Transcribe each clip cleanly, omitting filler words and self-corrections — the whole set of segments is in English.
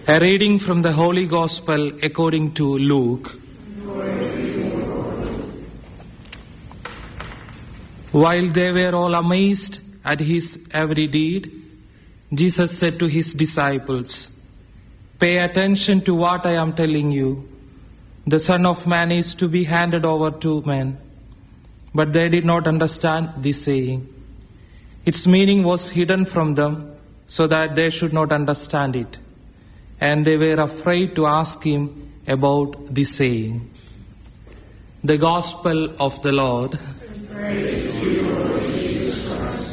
A reading from the Holy Gospel according to Luke. While they were all amazed at his every deed, Jesus said to his disciples, "Pay attention to what I am telling you. The Son of Man is to be handed over to men." But they did not understand this saying. Its meaning was hidden from them so that they should not understand it. And they were afraid to ask him about this saying. The Gospel of the Lord. Praise to you, Lord Jesus Christ.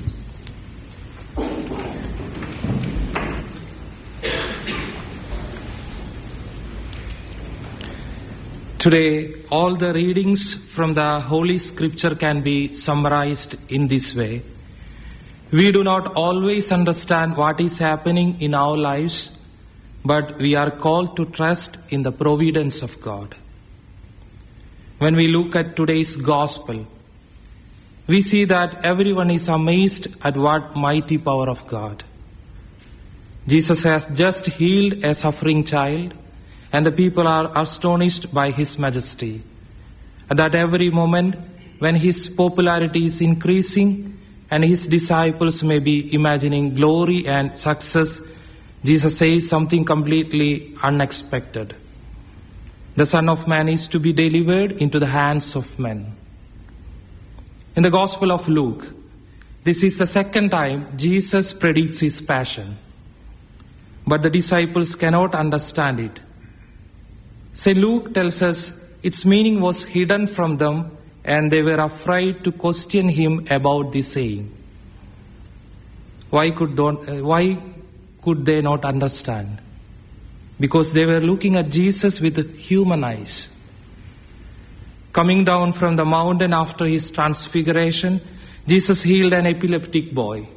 Today, all the readings from the Holy Scripture can be summarized in this way. We do not always understand what is happening in our lives, but we are called to trust in the providence of God. When we look at today's Gospel, we see that everyone is amazed at what mighty power of God. Jesus has just healed a suffering child, and the people are astonished by his majesty. At that every moment, when his popularity is increasing and his disciples may be imagining glory and success, Jesus says something completely unexpected. The Son of Man is to be delivered into the hands of men. In the Gospel of Luke, this is the second time Jesus predicts his passion. But the disciples cannot understand it. St. Luke tells us its meaning was hidden from them and they were afraid to question him about this saying. Why could they not understand? Because they were looking at Jesus with human eyes. Coming down from the mountain after his transfiguration, Jesus healed an epileptic boy.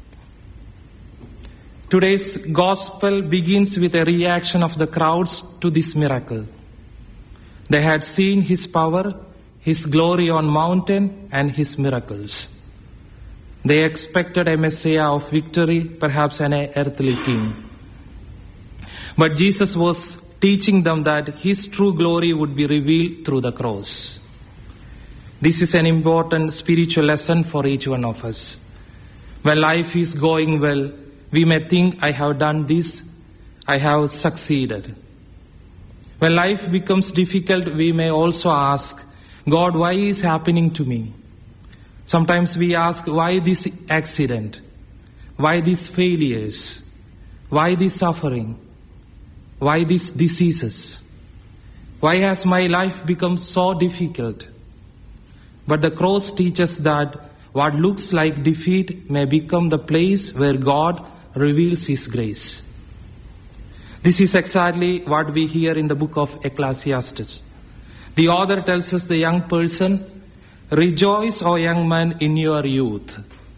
Today's gospel begins with a reaction of the crowds to this miracle. They had seen his power, his glory on mountain, and his miracles. They expected a Messiah of victory, perhaps an earthly king. But Jesus was teaching them that his true glory would be revealed through the cross. This is an important spiritual lesson for each one of us. When life is going well, we may think, I have done this, I have succeeded. When life becomes difficult, we may also ask, God, why is happening to me? Sometimes we ask, why this accident? Why these failures? Why this suffering? Why these diseases? Why has my life become so difficult? But the cross teaches that what looks like defeat may become the place where God reveals his grace. This is exactly what we hear in the book of Ecclesiastes. The author tells us, the young person, rejoice, O young man, in your youth.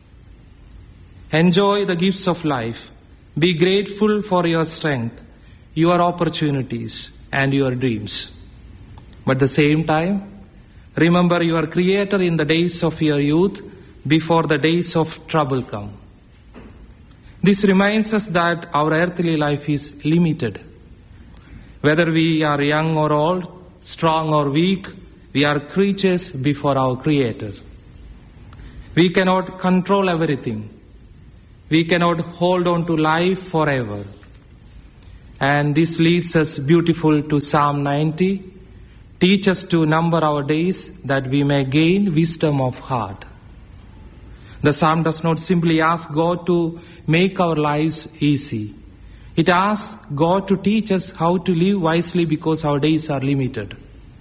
Enjoy the gifts of life. Be grateful for your strength, your opportunities, and your dreams. But at the same time, remember your Creator in the days of your youth, before the days of trouble come. This reminds us that our earthly life is limited. Whether we are young or old, strong or weak, we are creatures before our Creator. We cannot control everything. We cannot hold on to life forever. And this leads us beautiful to Psalm 90. Teach us to number our days that we may gain wisdom of heart. The psalm does not simply ask God to make our lives easy. It asks God to teach us how to live wisely because our days are limited.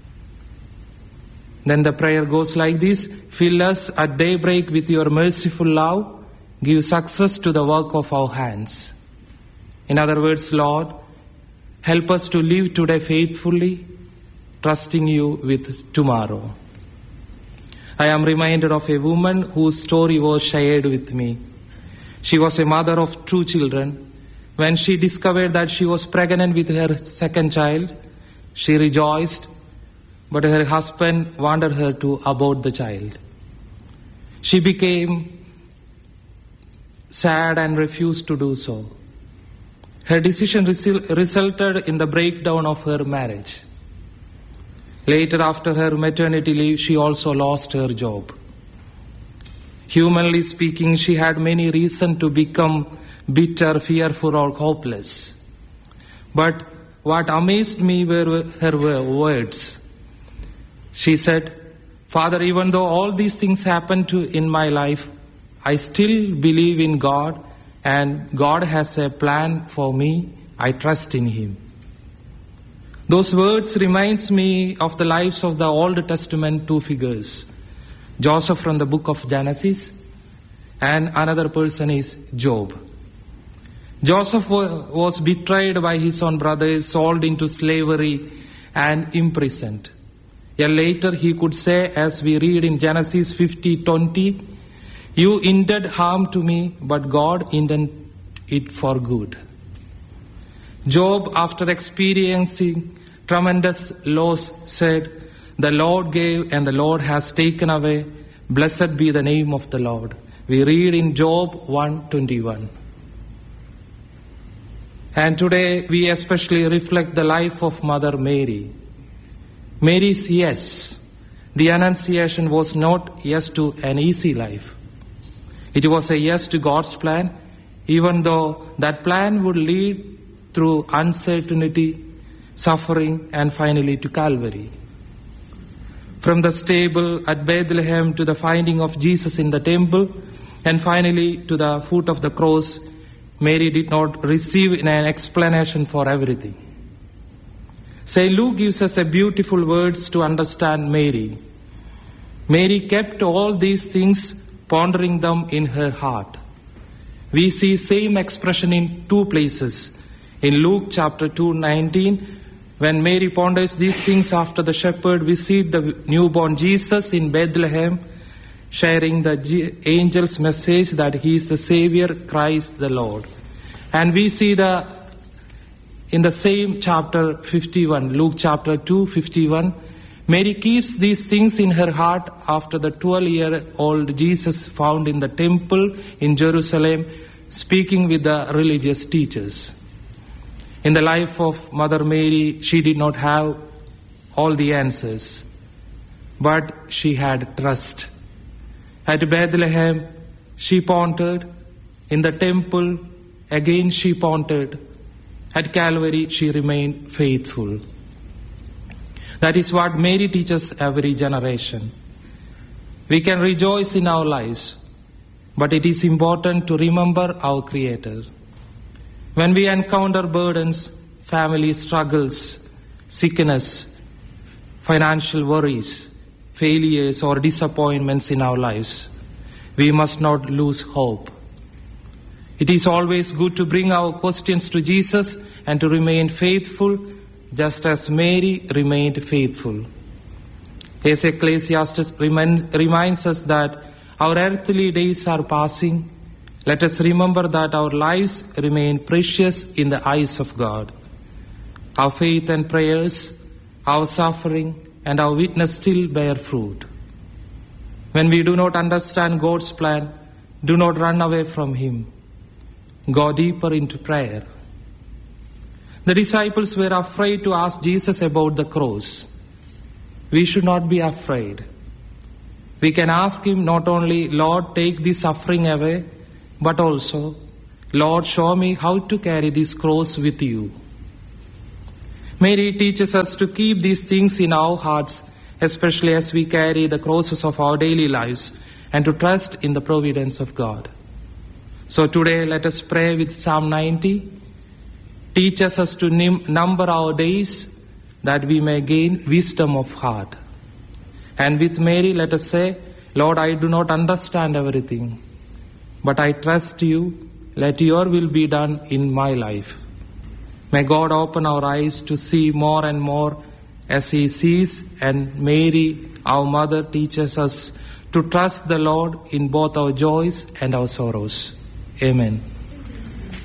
Then the prayer goes like this: fill us at daybreak with your merciful love. Give success to the work of our hands. In other words, Lord, help us to live today faithfully, trusting you with tomorrow. I am reminded of a woman whose story was shared with me. She was a mother of 2 children. When she discovered that she was pregnant with her second child, she rejoiced, but her husband wanted her to abort the child. She became sad and refused to do so. Her decision resulted in the breakdown of her marriage. Later, after her maternity leave, she also lost her job. Humanly speaking, she had many reasons to become bitter, fearful, or hopeless. But what amazed me were her words. She said, "Father, even though all these things happened in my life, I still believe in God, and God has a plan for me. I trust in Him." Those words reminds me of the lives of the Old Testament two figures. Joseph from the book of Genesis, and another person is Job. Joseph was betrayed by his own brothers, sold into slavery, and imprisoned. Yet later he could say, as we read in Genesis 50:20, "You intended harm to me, but God intended it for good." Job, after experiencing tremendous loss, said, "The Lord gave and the Lord has taken away. Blessed be the name of the Lord." We read in Job 1:21. And today we especially reflect the life of Mother Mary. Mary's yes, the Annunciation, was not yes to an easy life. It was a yes to God's plan, even though that plan would lead through uncertainty, suffering, and finally to Calvary. From the stable at Bethlehem to the finding of Jesus in the temple, and finally to the foot of the cross, Mary did not receive an explanation for everything. St. Luke gives us a beautiful words to understand Mary. Mary kept all these things, pondering them in her heart. We see same expression in two places. In Luke chapter 2:19, when Mary ponders these things after the shepherd visited the newborn Jesus in Bethlehem, sharing the angel's message that he is the Savior, Christ the Lord. And we see in the same chapter 51, Luke chapter 2:51, Mary keeps these things in her heart after the 12-year-old Jesus found in the temple in Jerusalem, speaking with the religious teachers. In the life of Mother Mary, she did not have all the answers, but she had trust. At Bethlehem, she pondered. In the temple, again she pondered. At Calvary, she remained faithful. That is what Mary teaches every generation. We can rejoice in our lives, but it is important to remember our Creator. When we encounter burdens, family struggles, sickness, financial worries, failures or disappointments in our lives, we must not lose hope. It is always good to bring our questions to Jesus and to remain faithful, just as Mary remained faithful. As Ecclesiastes reminds us that our earthly days are passing, let us remember that our lives remain precious in the eyes of God. Our faith and prayers, our suffering, and our witness still bear fruit. When we do not understand God's plan, do not run away from Him. Go deeper into prayer. The disciples were afraid to ask Jesus about the cross. We should not be afraid. We can ask Him not only, "Lord, take this suffering away," but also, "Lord, show me how to carry this cross with you." Mary teaches us to keep these things in our hearts, especially as we carry the crosses of our daily lives, and to trust in the providence of God. So today, let us pray with Psalm 90. Teaches us to number our days that we may gain wisdom of heart. And with Mary, let us say, "Lord, I do not understand everything, but I trust you. Let your will be done in my life." May God open our eyes to see more and more as He sees, and Mary, our mother, teaches us to trust the Lord in both our joys and our sorrows. Amen.